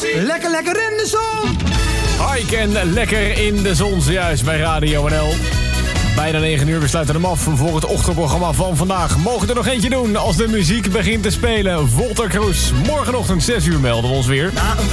Lekker, lekker in de zon. Hike en lekker in de zon, zojuist bij Radio NL. Bijna 9 uur, we sluiten hem af voor het ochtendprogramma van vandaag. Mogen er nog eentje doen als de muziek begint te spelen. Volta Cruz, morgenochtend 6 uur melden we ons weer.